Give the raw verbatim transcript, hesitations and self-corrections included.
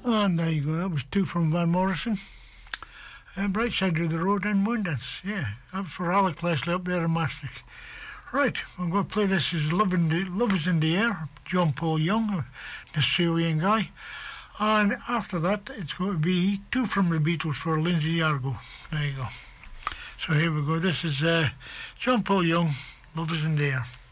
And there you go, that was two from Van Morrison. Uh, Bright Side of the Road and Moondance, yeah. That was for Alec Leslie up there in Maastricht. Right, I'm going to play this as Love, in the, Love is in the Air, John Paul Young, an Australian guy. And after that, it's going to be two from the Beatles for Lindsay Argo. There you go. So here we go. This is uh, John Paul Young, Love is in the Air.